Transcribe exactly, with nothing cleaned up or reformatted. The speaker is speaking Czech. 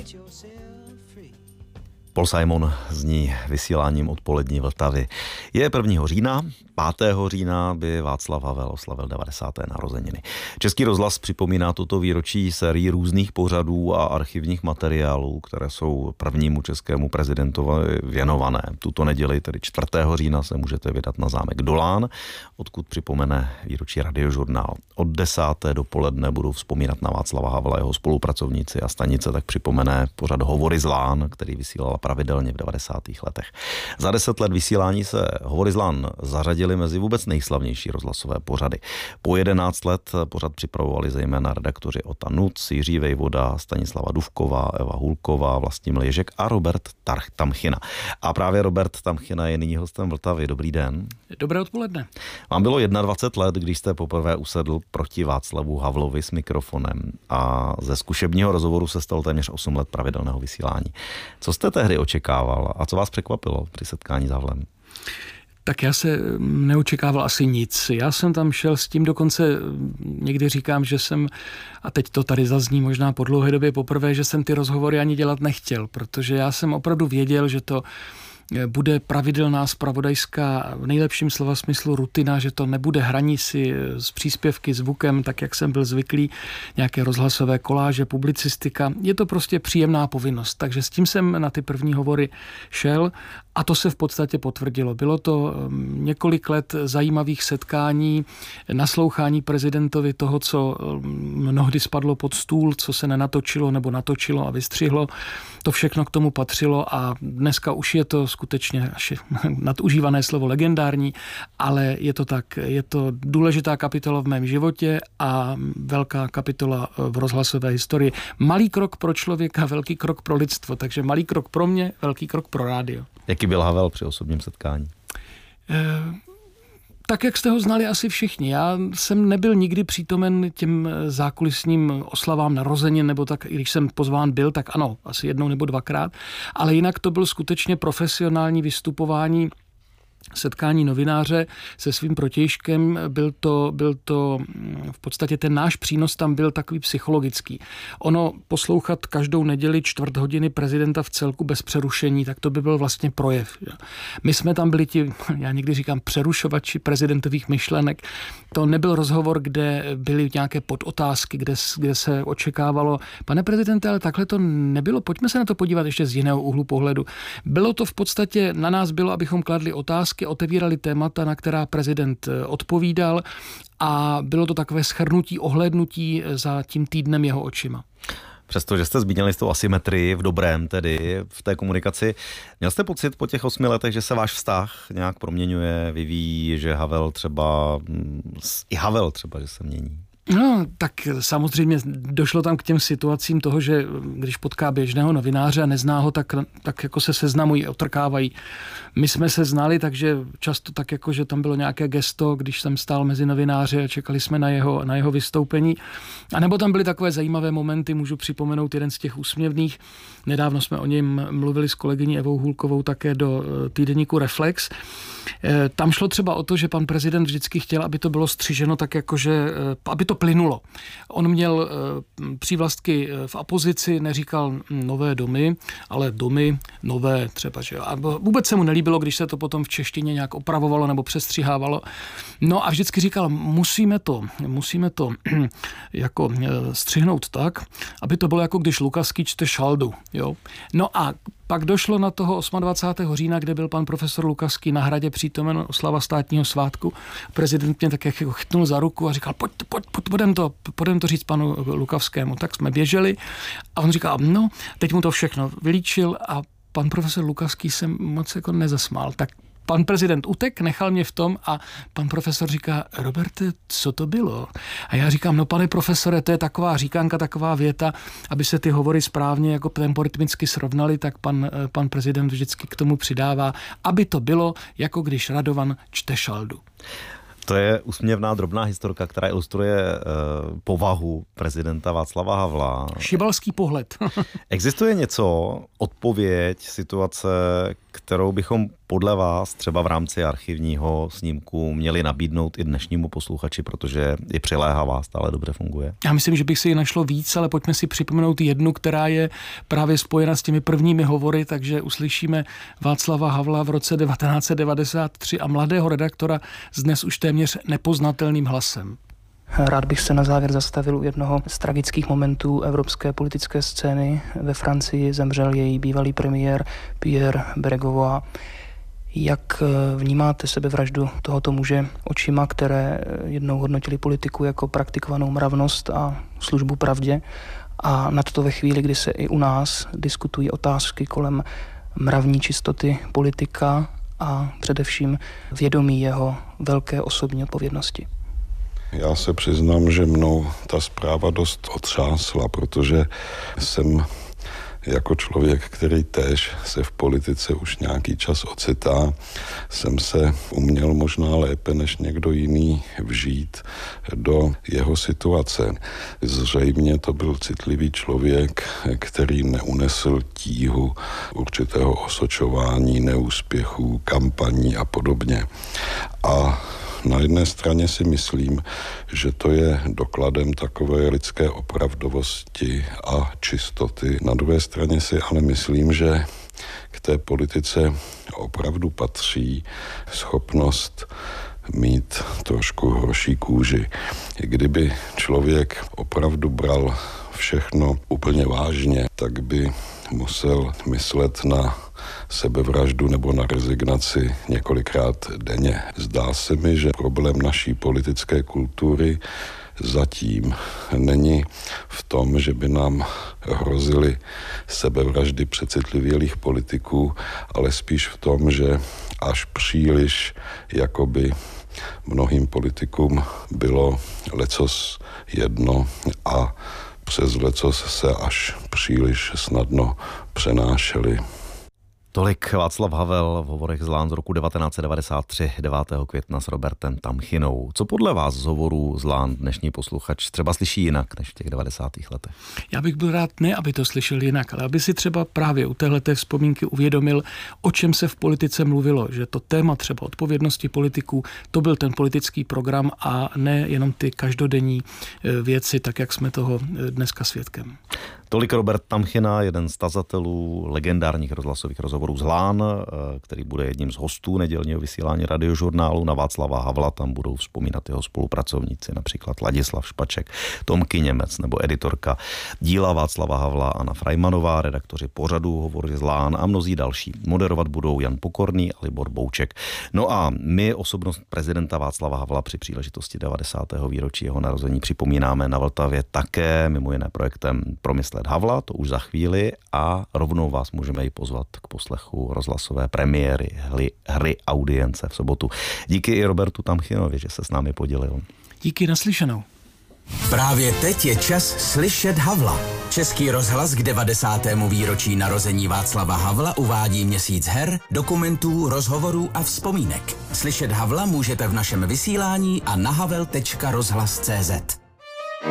Paul Simon zní vysíláním odpolední Vltavy. Je prvního října, pátého října by Václav Havel oslavil devadesáté narozeniny. Český rozhlas připomíná toto výročí sérii různých pořadů a archivních materiálů, které jsou prvnímu českému prezidentovi věnované. Tuto neděli, tedy čtvrtého října, se můžete vydat na zámek Dolán, odkud připomene výročí Radiožurnál. Od desáté dopoledne budou vzpomínat na Václava Havla jeho spolupracovníci a stanice tak připomene pořad Hovory z Lán, který vysílala pravidelně v devadesátých letech. Za deset let vysílání se Hovory z Lán zařadili mezi vůbec nejslavnější rozhlasové pořady. Po jedenáct let pořad připravovali zejména redaktoři Ota Nuc, Jiří Vejvoda, Stanislava Dufková, Eva Hulková, Vlastimil Ježek a Robert Tamchina. A právě Robert Tamchina je nyní hostem Vltavy. Dobrý den. Dobré odpoledne. Vám bylo dvacet jedna let, když jste poprvé usedl proti Václavu Havlovi s mikrofonem a ze zkušebního rozhovoru se stalo téměř osm let pravidelného vysílání. Co jste tehdy očekával a co vás překvapilo při setkání s Havlem? Tak já se neočekával asi nic. Já jsem tam šel s tím, dokonce někdy říkám, že jsem, a teď to tady zazní možná po dlouhé době poprvé, že jsem ty rozhovory ani dělat nechtěl, protože já jsem opravdu věděl, že to bude pravidelná zpravodajská, v nejlepším slova smyslu rutina, že to nebude hraní si s příspěvky, zvukem, tak jak jsem byl zvyklý, nějaké rozhlasové koláže, publicistika. Je to prostě příjemná povinnost, takže s tím jsem na ty první hovory šel a to se v podstatě potvrdilo. Bylo to několik let zajímavých setkání, naslouchání prezidentovi toho, co mnohdy spadlo pod stůl, co se nenatočilo nebo natočilo a vystřihlo. To všechno k tomu patřilo a dneska už je to skutečně až nadužívané slovo legendární, ale je to tak, je to důležitá kapitola v mém životě a velká kapitola v rozhlasové historii. Malý krok pro člověka, velký krok pro lidstvo, takže malý krok pro mě, velký krok pro rádio. Jaký byl Havel při osobním setkání? E- Tak, jak jste ho znali asi všichni. Já jsem nebyl nikdy přítomen těm zákulisním oslavám narozenin, nebo tak, i když jsem pozván byl, tak ano, asi jednou nebo dvakrát, ale jinak to byl skutečně profesionální vystupování, setkání novináře se svým protějškem. Byl to, byl to v podstatě ten náš přínos tam byl takový psychologický. Ono poslouchat každou neděli čtvrt hodiny prezidenta v celku bez přerušení, tak to by byl vlastně projev. My jsme tam byli ti, já někdy říkám, přerušovači prezidentových myšlenek. To nebyl rozhovor, kde byly nějaké podotázky, kde, kde se očekávalo, pane prezidente, ale takhle to nebylo, pojďme se na to podívat ještě z jiného úhlu pohledu. Bylo to v podstatě, na nás bylo, abychom kladli otázky, otevírali témata, na která prezident odpovídal a bylo to takové shrnutí, ohlédnutí za tím týdnem jeho očima. Přestože jste zmínili s tou asymetrii v dobrém tedy v té komunikaci, měl jste pocit po těch osmi letech, že se váš vztah nějak proměňuje, vyvíjí, že Havel třeba, i Havel třeba, že se mění? No, tak samozřejmě došlo tam k těm situacím toho, že když potká běžného novináře a nezná ho, tak, tak jako se seznamují, otrkávají. My jsme se znali, takže často tak jako, že tam bylo nějaké gesto, když jsem stál mezi novináři a čekali jsme na jeho, na jeho vystoupení. A nebo tam byly takové zajímavé momenty, můžu připomenout jeden z těch úsměvných. Nedávno jsme o něm mluvili s kolegyní Evou Hulkovou také do týdeníku Reflex. Tam šlo třeba o to, že pan prezident vždycky chtěl, aby to bylo střiženo tak jako, že aby to plynulo. On měl přívlastky v apozici, neříkal nové domy, ale domy nové třeba, že jo. A vůbec se mu nelíbilo, když se to potom v češtině nějak opravovalo nebo přestřihávalo. No a vždycky říkal, musíme to, musíme to jako střihnout tak, aby to bylo jako když Lukavský čte Šaldu, jo. No a pak došlo na toho dvacátého osmého října, kde byl pan profesor Lukavský na hradě přítomen oslava státního svátku. Prezident mě tak jako chytnul za ruku a říkal, pojď, pojď, pojď pojďme to, pojďme to říct panu Lukavskému. Tak jsme běželi a on říkal, no, teď mu to všechno vylíčil a pan profesor Lukavský se moc jako nezasmál. Tak pan prezident utek, nechal mě v tom a pan profesor říká, Roberte, co to bylo? A já říkám, no pane profesore, to je taková říkánka, taková věta, aby se ty hovory správně jako temporytmicky srovnaly, tak pan, pan prezident vždycky k tomu přidává, aby to bylo, jako když Radovan čte Šaldu. To je úsměvná drobná historka, která ilustruje uh, povahu prezidenta Václava Havla. Šibalský pohled. Existuje něco, odpověď, situace, kterou bychom podle vás třeba v rámci archivního snímku měli nabídnout i dnešnímu posluchači, protože je přiléhavá, stále dobře funguje? Já myslím, že bych si ji našlo víc, ale pojďme si připomenout jednu, která je právě spojena s těmi prvními hovory, takže uslyšíme Václava Havla v roce devatenáct set devadesát tři a mladého redaktora s dnes už téměř nepoznatelným hlasem. Rád bych se na závěr zastavil u jednoho z tragických momentů evropské politické scény. Ve Francii zemřel její bývalý premiér Pierre Bérégovoy. Jak vnímáte sebevraždu tohoto muže očima, které jednou hodnotili politiku jako praktikovanou mravnost a službu pravdě, a nad to ve chvíli, kdy se i u nás diskutují otázky kolem mravní čistoty politika a především vědomí jeho velké osobní odpovědnosti? Já se přiznám, že mnou ta zpráva dost otřásla, protože jsem jako člověk, který též se v politice už nějaký čas ocitá, jsem se uměl možná lépe než někdo jiný vžít do jeho situace. Zřejmě to byl citlivý člověk, který neunesl tíhu určitého osočování, neúspěchů, kampaní a podobně. A na jedné straně si myslím, že to je dokladem takové lidské opravdovosti a čistoty. Na druhé straně si ale myslím, že k té politice opravdu patří schopnost mít trošku horší kůži. Kdyby člověk opravdu bral všechno úplně vážně, tak by musel myslet na sebevraždu nebo na rezignaci několikrát denně. Zdá se mi, že problém naší politické kultury zatím není v tom, že by nám hrozily sebevraždy přecitlivělých politiků, ale spíš v tom, že až příliš jakoby mnohým politikům bylo lecos jedno a přes lecos se až příliš snadno přenášeli. Tolik Václav Havel v hovorech z Lán z roku devatenáct set devadesát tři, devátého května s Robertem Tamchinou. Co podle vás z hovorů z Lán dnešní posluchač třeba slyší jinak než v těch devadesátých letech? Já bych byl rád, ne aby to slyšel jinak, ale aby si třeba právě u téhleté vzpomínky uvědomil, o čem se v politice mluvilo, že to téma třeba odpovědnosti politiků, to byl ten politický program a ne jenom ty každodenní věci, tak jak jsme toho dneska svědkem. Tolik Robert Tamchina, jeden z tazatelů legendárních rozhlasových rozhovorů z Lán, který bude jedním z hostů nedělního vysílání Radiožurnálu. Na Václava Havla tam budou vzpomínat jeho spolupracovníci, například Ladislav Špaček, Tomky Němec nebo editorka díla Václava Havla Anna Frajmanová, redaktoři pořadu Hovory z Lán a mnozí další. Moderovat budou Jan Pokorný a Libor Bouček. No a my osobnost prezidenta Václava Havla při příležitosti devadesátého výročí jeho narození připomínáme na Vltavě také mimo jiné projektem Promyslet Havla, to už za chvíli, a rovnou vás můžeme i pozvat k poslechu rozhlasové premiéry hry, hry Audience v sobotu. Díky i Robertu Tamchinovi, že se s námi podělil. Díky, naslyšenou. Právě teď je čas slyšet Havla. Český rozhlas k devadesátému výročí narození Václava Havla uvádí měsíc her, dokumentů, rozhovorů a vzpomínek. Slyšet Havla můžete v našem vysílání a na havel tečka rozhlas tečka cé zet.